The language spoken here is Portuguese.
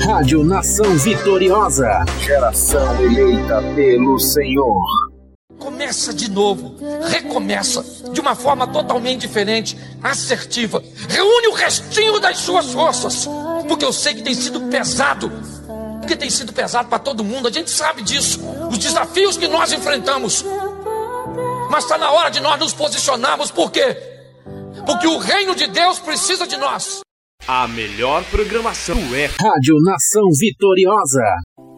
Rádio Nação Vitoriosa. Geração eleita pelo Senhor. Começa de novo, recomeça de uma forma totalmente diferente, assertiva. Reúne o restinho das suas forças, porque eu sei que tem sido pesado. Porque tem sido pesado para todo mundo, a gente sabe disso. Os desafios que nós enfrentamos. Mas está na hora de nós nos posicionarmos, por quê? Porque o reino de Deus precisa de nós. A melhor programação é Rádio Nação Vitoriosa.